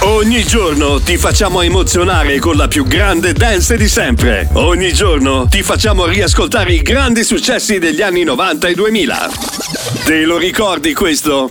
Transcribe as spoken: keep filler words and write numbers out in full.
Ogni giorno ti facciamo emozionare con la più grande dance di sempre. Ogni giorno ti facciamo riascoltare i grandi successi degli anni novanta e duemila. Te lo ricordi questo?